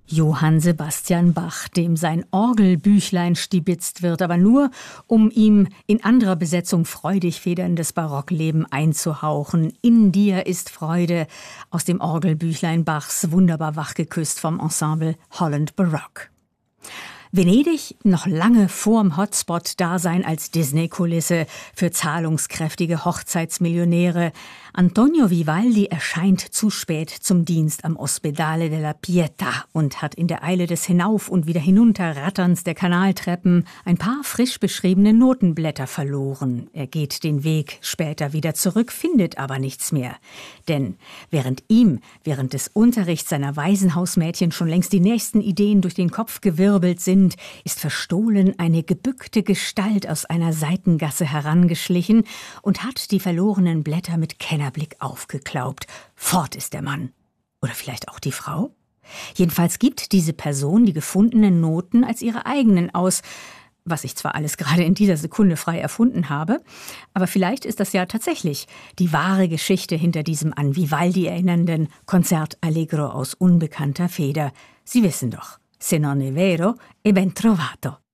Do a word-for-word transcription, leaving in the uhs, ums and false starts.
Johann Sebastian Bach, dem sein Orgelbüchlein stibitzt wird, aber nur, um ihm in anderer Besetzung freudig federndes Barockleben einzuhauchen. In dir ist Freude, aus dem Orgelbüchlein Bachs, wunderbar wachgeküsst vom Ensemble Holland Baroque. Venedig noch lange vorm Hotspot-Dasein als Disney-Kulisse für zahlungskräftige Hochzeitsmillionäre. Antonio Vivaldi erscheint zu spät zum Dienst am Ospedale della Pietà und hat in der Eile des Hinauf- und wieder Hinunterratterns der Kanaltreppen ein paar frisch beschriebene Notenblätter verloren. Er geht den Weg später wieder zurück, findet aber nichts mehr. Denn während ihm während des Unterrichts seiner Waisenhausmädchen schon längst die nächsten Ideen durch den Kopf gewirbelt sind, ist verstohlen eine gebückte Gestalt aus einer Seitengasse herangeschlichen und hat die verlorenen Blätter mit Kennerblick aufgeklaubt. Fort ist der Mann. Oder vielleicht auch die Frau? Jedenfalls gibt diese Person die gefundenen Noten als ihre eigenen aus, was ich zwar alles gerade in dieser Sekunde frei erfunden habe, aber vielleicht ist das ja tatsächlich die wahre Geschichte hinter diesem an Vivaldi erinnernden Concerto Allegro aus unbekannter Feder. Sie wissen doch, se non è vero, è ben trovato.